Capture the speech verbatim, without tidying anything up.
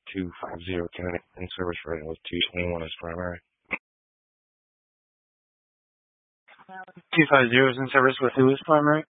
two five zero candidate in service rating with two twenty-one as primary. two five zero is in service with who is primary?